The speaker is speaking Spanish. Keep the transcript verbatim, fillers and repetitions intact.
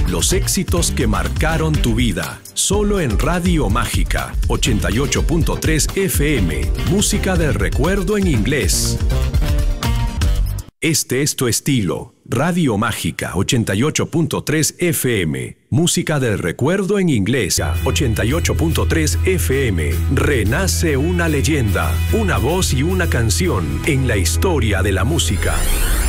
Los éxitos que marcaron tu vida. Solo en Radio Mágica, ochenta y ocho punto tres F M. Música del recuerdo en inglés. Este es tu estilo. Radio Mágica, ochenta y ocho punto tres F M. Música del recuerdo en inglés. ochenta y ocho punto tres F M. Renace una leyenda, una voz y una canción en la historia de la música.